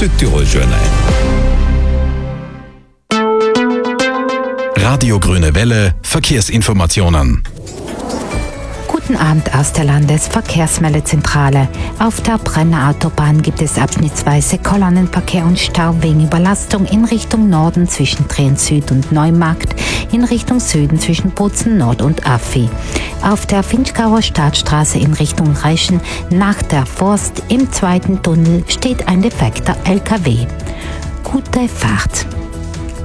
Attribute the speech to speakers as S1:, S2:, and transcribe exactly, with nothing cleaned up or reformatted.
S1: Südtirol Journal.
S2: Radio Grüne Welle, Verkehrsinformationen.
S3: Guten Abend aus der Landesverkehrsmeldezentrale. Auf der Brenner Autobahn gibt es abschnittsweise Kolonnenverkehr und Stau wegen Überlastung in Richtung Norden zwischen Trien Süd und Neumarkt, in Richtung Süden zwischen Bozen Nord und Affi. Auf der Finchgauer Stadtstraße in Richtung Reschen nach der Forst im zweiten Tunnel steht ein defekter L K W. Gute Fahrt!